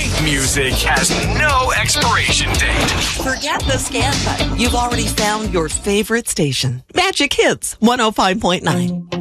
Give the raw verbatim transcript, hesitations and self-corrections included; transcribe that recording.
Great music has no expiration date. Forget the scan button. You've already found your favorite station. Magic Hits one oh five point nine.